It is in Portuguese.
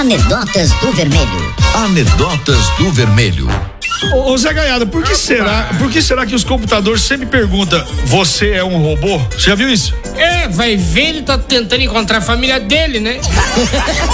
Anedotas do Vermelho. Anedotas do Vermelho. Ô Zé Gaiado, por que será que os computadores sempre perguntam, você é um robô? Você já viu isso? Vai ver, ele tá tentando encontrar a família dele, né?